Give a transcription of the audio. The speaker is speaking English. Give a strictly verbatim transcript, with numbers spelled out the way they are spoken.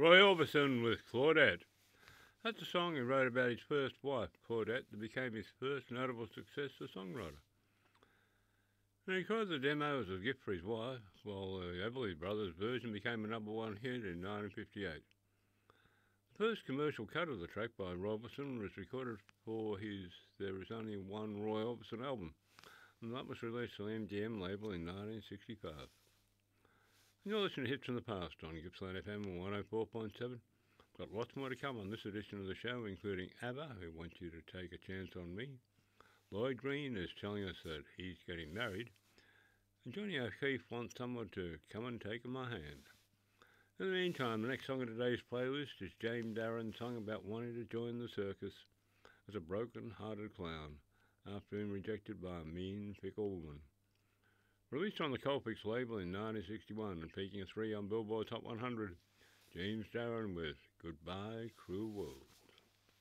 Roy Orbison with Claudette. That's a song he wrote about his first wife, Claudette, that became his first notable success as a songwriter. He recorded the demo as a gift for his wife, while the Everly Brothers version became a number one hit in nineteen fifty-eight. The first commercial cut of the track by Robertson was recorded for his There Is Only One Roy Orbison album, and that was released on the M G M label in nineteen sixty-five. And you're listening to Hits from the Past on Gippsland F M one oh four point seven. Got lots more to come on this edition of the show, including ABBA, who want you to take a chance on me. Lloyd Green is telling us that he's getting married. And Johnny O'Keefe wants someone to come and take my hand. In the meantime, the next song in today's playlist is James Darren's song about wanting to join the circus as a broken-hearted clown after being rejected by a mean, fickle woman. Released on the Colpix label in nineteen sixty-one and peaking at three on Billboard's Hot one hundred, James Darren with Goodbye, Cruel World.